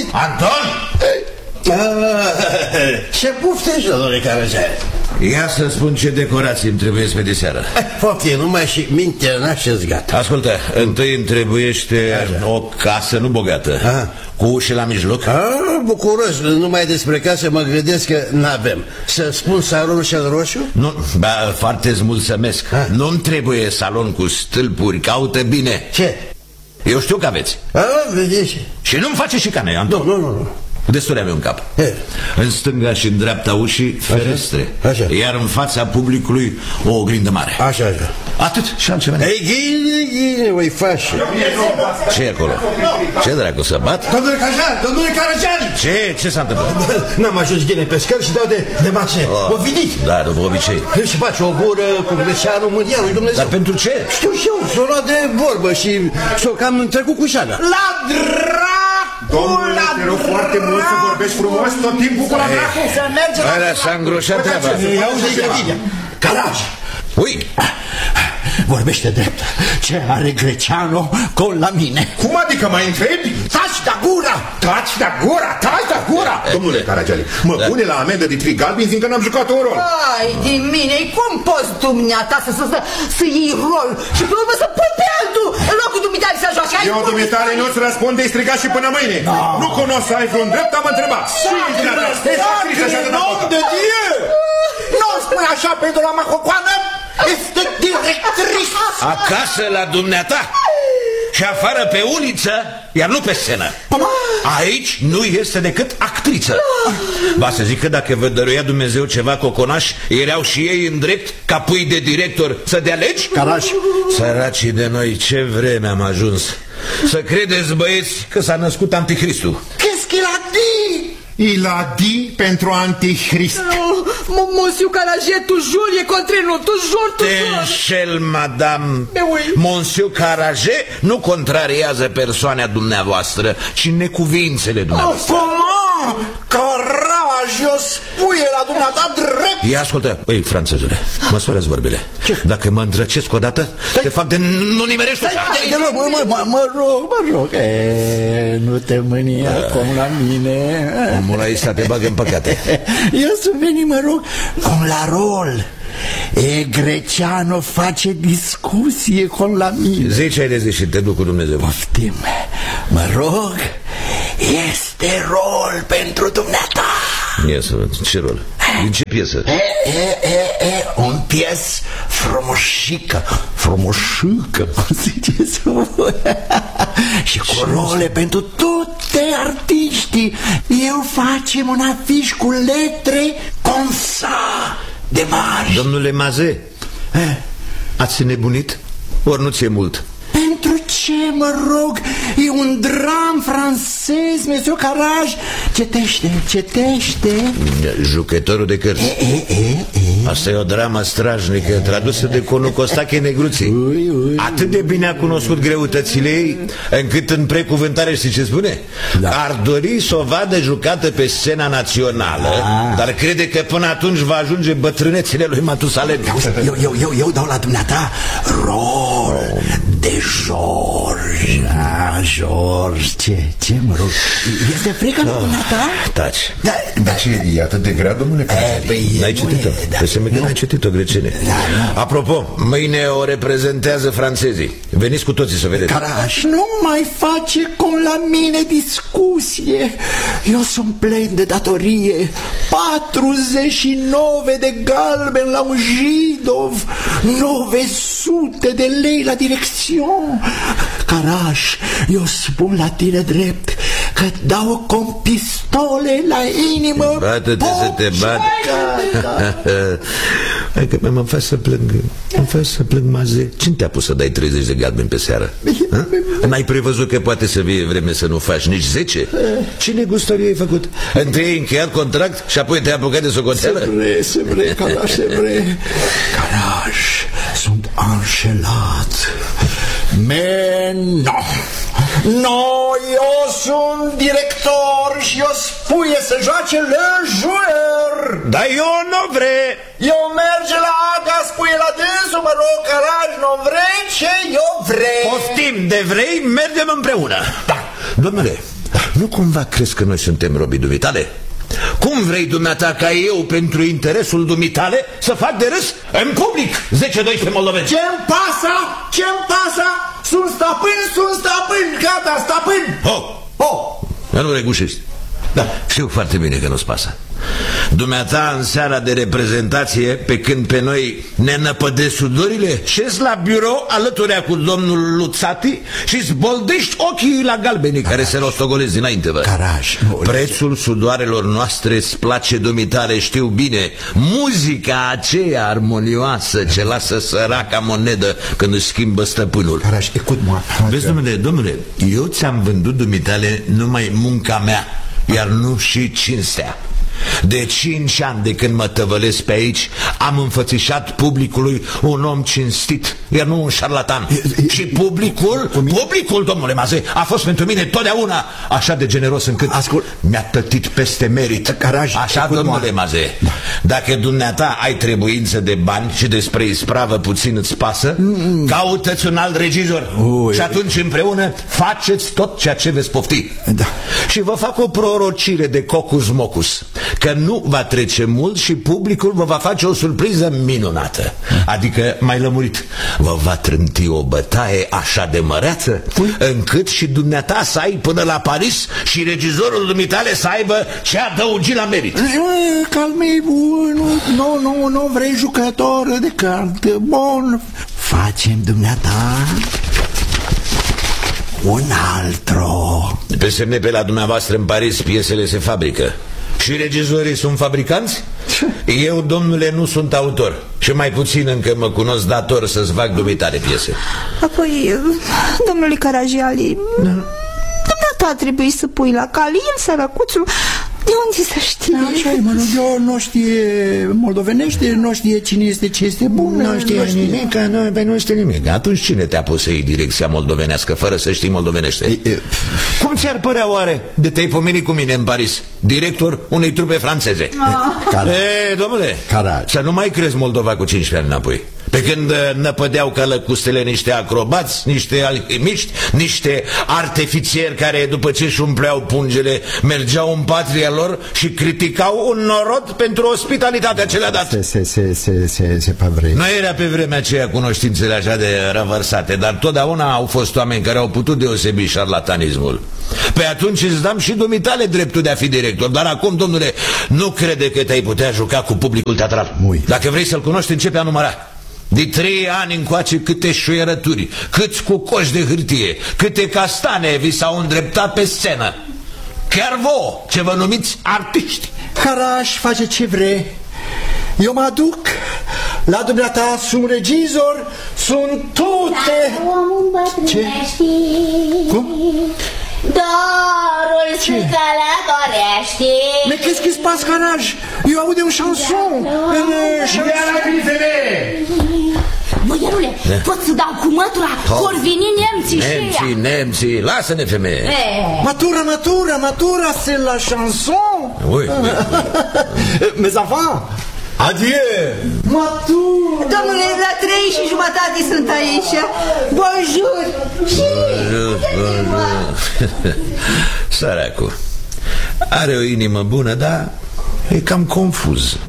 Anton? Ce puftești, domnule Caragea? Ia să spun ce decorații îmi trebuie pe de seară. Poftim, numai și mintea n-așez gata. Ascultă, întâi îmi trebuiește o casă nu bogată. Cu ușe la mijloc. Bucuros, numai despre casă mă gândesc că n-avem. Să spun salonul cel roșu? Nu, foarte-ți mulțumesc. Nu-mi trebuie salon cu stâlpuri, caută bine. Ce? Eu știu că aveți. Vedeți. Și nu-mi face șicane, Anton. Nu. Destule am un cap. În stânga și în dreapta ușii ferestre. Așa. Iar în fața publicului o oglindă mare. Așa. Atât și altceva. Ei, ghine, o-i faci. Ce e acolo? Ce dracu să bat? Domnule Caragea! Ce s-a întâmplat? N-am ajuns ghine pe scări și dau de mașină. O vidit? Da, după obicei. Și face o gură cu Greceanu mânia lui Dumnezeu. Dar pentru ce? Știu și eu, s-o luat de vorbă și s-o cam întrecut cu șaga. La Domnule, te rog foarte mult să vorbești frumos tot timpul cu la dracu. Să mergem la... Alea s-a îngroșat treaba. Caraj! Ui! Vorbește drept. Ce are Greceanu con la mine? Cum adică, mai întrebi? Taci de gura! Taci de gura! Domnule Caragiale, mă pune la amendă de trig galben, fiindcă n-am jucat un rol. Ai de mine, cum poți dumneata să iei rol și pe urmă să pui pe altul în locul dumitale să joace? Eu dumitale nu-ți răspund de strigat și până mâine. Nu cunosc să ai vreun drept, am întrebat. Nu spui așa pentru la mahocoană? Este directrice. Acasă la dumneata și afară pe uliță, iar nu pe scenă. Aici nu este decât actriță. Va să zic că dacă vă dăruia Dumnezeu ceva coconaș, erau și ei în drept ca pui de director să dea legi? Caraj! Săracii de noi, ce vreme am ajuns. Să credeți, băieți, că s-a născut Anticristul. Qu'est-ce qu'il a dit? Il a dit pentru Antichrist. Monsieur Caragea, toujours e contre nous, toujours. Te înșel, madame. Monsieur Caragea nu contrariază persoana dumneavoastră, ci necuvințele dumneavoastră. Comment? Caragea spuie la dumneata drept. Ia ascultă, băi, franțezule, măsoară-ți vorbele. Dacă mă îndrăcesc odată, te fac de nu nimerești așa. Mă rog, nu te mâni acum la mine. Omul ăsta te bagă în păcate. Eu sunt venit, mă rog, con la rol. Greceanu face discuție con la mine. Zici ai de zi și te duc cu Dumnezeu. Poftim, mă rog, este rol pentru dumneata. Ia să văd, ce rol? Din ce piesă? Un pies frumoșică, ziceți voi. Și cu role pentru toate artiștii. Eu facem un afiș cu letre consa de mari. Domnule Maze, ați nebunit? Ori nu ți-e mult? Pentru ce, mă rog? E un dram francez, Monsieur Caraj. Cetește. Jucătorul de cărți. Asta e o dramă strașnică, tradusă de conul Costache Negruții. Atât de bine a cunoscut greutățile ei, încât în precuvântare, știi ce spune? Ar dori să o vadă jucată pe scena națională, dar crede că până atunci va ajunge bătrânețile lui Matusalem. Eu dau la dumneata rol de George. George, ce mă rog? Este frică la dumneata? Taci. Dar ce, e atât de grea, domnule Caragiale? N-ai citit-o? Înseamnă că n-ai citit-o, grecene. Apropo, mâine o reprezentează franțezii. Veniți cu toții să vedeți. Caraj, nu mai face cum la mine discuție. Eu sunt plen de datorie. 49 de galben la un jidov, 900 de lei la direcțion. Caraj, eu spun la tine drept că dau cu pistole la inimă. Bată-te să te bat. Hai că mă faci să plâng. Mă faci să plâng, Maze. Cine te-a pus să dai 30 de galbeni pe seară? N-ai prevăzut că poate să fie vreme să nu faci nici 10? Ce negustorie ai făcut? Întâi ai încheiat contract și apoi te-ai apucat de socoteală? Se vre, Caraj, se vre. Caraj, sunt înșelat. No, eu sunt director și eu spuie să joace le joueur. Dar eu nu vrei. Eu merge la Aga, spuie la dânsul, mă rog, Caraj, nu vrei ce eu vrei. Poftim, de vrei, mergem împreună. Da. Domnule, Nu cumva crezi că noi suntem robii dumitale? Cum vrei dumneata ca eu, pentru interesul dumitale, să fac de râs în public 10-12 moldoveni? Ce-mi pasă? Ce-mi pasă? Sunt stăpân, gata, stăpân. Dar nu regușești. Da, știu foarte bine că nu-ți pasă. Dumneata în seara de reprezentație, pe când pe noi ne năpădesc sudorile, șezi la birou alăturea cu domnul Luțati și zboldești ochii la galbenii care se rostogolesc dinainte, bă. Caraj, prețul sudoarelor noastre îți place dumitare, știu bine. Muzica aceea armonioasă ce lasă săraca monedă când își schimbă stăpânul. Caraj, écoute-moi. Vezi, domnule, eu ți-am vândut dumitale numai munca mea, iar nu și cinstea. De 5 ani de când mă tăvălesc pe aici, am înfățișat publicului un om cinstit, iar nu un șarlatan. Și publicul, domnule Maze, a fost pentru mine totdeauna așa de generos încât mi-a plătit peste merit. Așa, domnule Maze, dacă dumneata ai trebuință de bani și despre ispravă puțin îți pasă, caută-ți un alt regizor și atunci împreună faceți tot ceea ce veți pofti. Și vă fac o prorocire de cocus mocus, că nu va trece mult și publicul vă va face o surpriză minunată. Adică, mai lămurit, vă va trânti o bătaie așa de măreață încât și dumneata să ai până la Paris și regizorul dumitale să aibă ce adăugi la merit. Calmei, nu vrei jucător de carte. Bun, facem dumneata un altro. Pe semne pe la dumneavoastră în Paris piesele se fabrică și regizorii sunt fabricanți? Eu, domnule, nu sunt autor și mai puțin încă mă cunosc dator să-ți fac dumitare piese. Apoi, domnule Caragiali, dumneata trebuie să pui la cale. El, sărăcuțul, de unde să știe? Așa e, eu nu știe moldovenește, nu știe cine este, ce este bun. Nu știe nimic, nu știe nimic. Atunci cine te-a pus să iei direcția moldovenească fără să știi moldovenește? Cum ți-ar părea oare de te-ai pomenit cu mine în Paris, director unei trupe franceze? Domnule, să nu mai crezi Moldova cu 15 ani înapoi. Pe când năpădeau ca lăcustele niște acrobați, niște alchimiști, niște artificieri care după ce își umpleau pungele mergeau în patria lor și criticau un norod pentru ospitalitatea ce le-a dat. Nu era pe vremea aceea cunoștințele așa de revărsate, dar totdeauna au fost oameni care au putut deosebi șarlatanismul. Pe atunci îți dam și dumitale dreptul de a fi director, dar acum, domnule, nu crede că te-ai putea juca cu publicul teatral. Dacă vrei să-l cunoști, începe a număra. De 3 ani încoace câte șuierături, câți cu coși de hârtie, câte castane vi s-au îndreptat pe scenă. Chiar vouă, ce vă numiți artiști. Caraș face ce vrei. Eu mă duc la dumneata, sunt regizor, sunt toate. Ce? Cum? Dorul se călătorește. Mais qu'est-ce qui se passe, Caraj? Eu aud un chanson. Băiarule, pot să dau cu mătura, vor veni nemții. Nemții, lasă-ne, femeie. Matura, c'est la chanson. Mes enfants, adieu. Matura. Domnule, la 3:30 sunt aici. Bonjour. Săracu are o inimă bună, dar e cam confuz.